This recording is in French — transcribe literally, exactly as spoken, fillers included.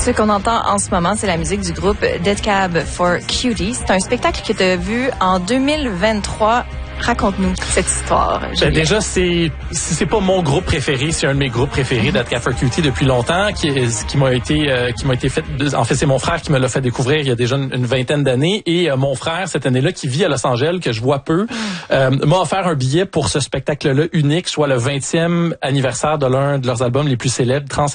Ce qu'on entend en ce moment, c'est la musique du groupe Dead Cab for Cutie. C'est un spectacle que tu as vu en deux mille vingt-trois. Raconte-nous cette histoire. Ben déjà, c'est c'est pas mon groupe préféré, c'est un de mes groupes préférés, Dead Cab for Cutie, depuis longtemps, qui qui m'a été euh, qui m'a été fait. En fait, c'est mon frère qui me l'a fait découvrir il y a déjà une, une vingtaine d'années, et euh, mon frère cette année-là, qui vit à Los Angeles, que je vois peu, euh, m'a offert un billet pour ce spectacle-là unique, soit le vingtième anniversaire de l'un de leurs albums les plus célèbres, Trans